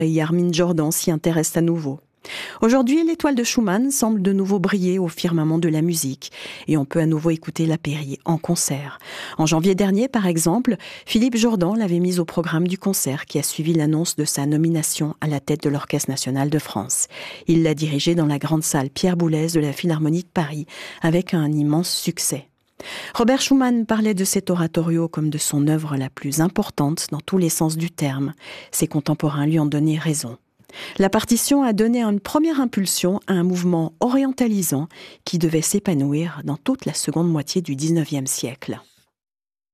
et Armin Jordan s'y intéressent à nouveau. Aujourd'hui, l'étoile de Schumann semble de nouveau briller au firmament de la musique et on peut à nouveau écouter la Pairie en concert. En janvier dernier, par exemple, Philippe Jordan l'avait mise au programme du concert qui a suivi l'annonce de sa nomination à la tête de l'Orchestre national de France. Il l'a dirigée dans la grande salle Pierre Boulez de la Philharmonie de Paris avec un immense succès. Robert Schumann parlait de cet oratorio comme de son œuvre la plus importante dans tous les sens du terme. Ses contemporains lui ont donné raison. La partition a donné une première impulsion à un mouvement orientalisant qui devait s'épanouir dans toute la seconde moitié du XIXe siècle.